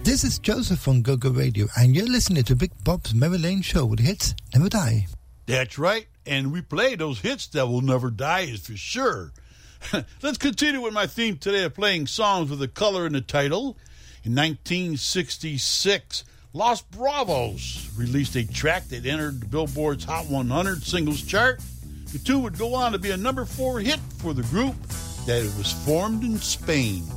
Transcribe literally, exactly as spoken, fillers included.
This is Joseph on Go-Go Radio, and you're listening to Big Bob's Merry Lane Show, where the hits never die. That's right, and we play those hits that will never die, is for sure. Let's continue with my theme today of playing songs with a color in the title. In nineteen sixty-six, Los Bravos released a track that entered the Billboard's Hot one hundred singles chart. The two would go on to be a number four hit for the group that it was formed in Spain.